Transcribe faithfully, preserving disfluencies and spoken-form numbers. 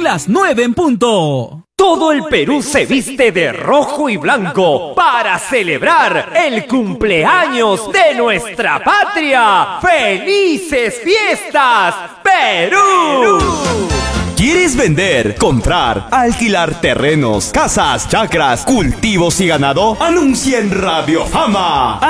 las nueve en punto. Todo el Perú se viste de rojo y blanco para celebrar el cumpleaños de nuestra patria. ¡Felices fiestas, Perú! ¿Quieres vender, comprar, alquilar terrenos, casas, chacras, cultivos y ganado? Anuncia en Radio Fama.